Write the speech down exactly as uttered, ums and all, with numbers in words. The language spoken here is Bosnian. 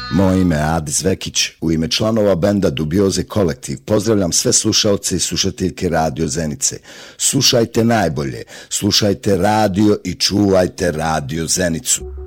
Moje ime je Adis Vekić, u ime članova benda Dubioze Kolektiv pozdravljam sve slušaoce i slušateljke Radio Zenice. Slušajte najbolje, slušajte radio i čuvajte Radio Zenicu.